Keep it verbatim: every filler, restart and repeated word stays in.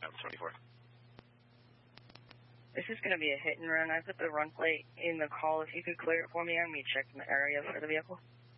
Minneapolis twenty-four. This is going to be a hit and run. I put the run plate in the call. If you could clear it for me, I'm going to be checking the area for the vehicle.